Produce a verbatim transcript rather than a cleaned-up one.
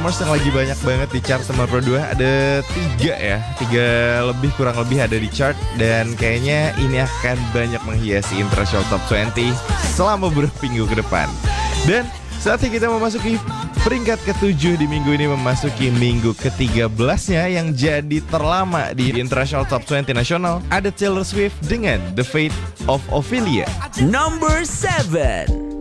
performers yang lagi banyak banget di chart nomor dua. Ada tiga ya, tiga lebih kurang lebih ada di chart. Dan kayaknya ini akan banyak menghiasi International Top dua puluh selama beberapa minggu ke depan. Dan saatnya kita memasuki peringkat ketujuh di minggu ini, memasuki minggu ke tiga belas-nya yang jadi terlama di International Top dua puluh nasional. Ada Taylor Swift dengan The Fate of Ophelia. Number seven.